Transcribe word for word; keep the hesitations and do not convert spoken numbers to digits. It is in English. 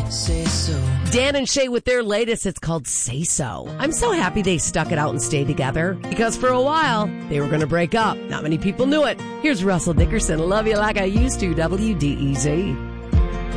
Say so. Dan and Shay with their latest. It's called Say So. I'm so happy they stuck it out and stayed together because for a while they were going to break up. Not many people knew it. Here's Russell Dickerson. Love You Like I Used to, W D E Z.